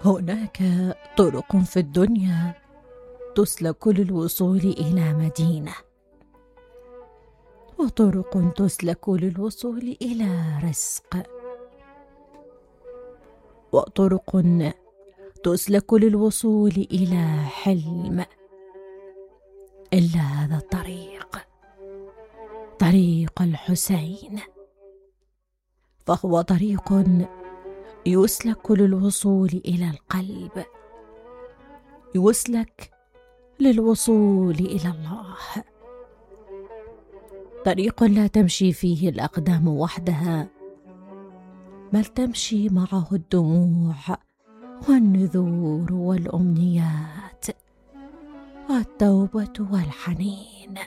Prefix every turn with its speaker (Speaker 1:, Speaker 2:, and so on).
Speaker 1: هناك طرق في الدنيا تسلك للوصول إلى مدينة، وطرق تسلك للوصول إلى رزق، وطرق تسلك للوصول إلى حلم. إلا هذا الطريق، طريق الحسين، فهو طريق يسلك للوصول إلى القلب، يسلك للوصول إلى الله، طريق لا تمشي فيه الأقدام وحدها، بل تمشي معه الدموع والنذور والأمنيات والتوبة والحنين.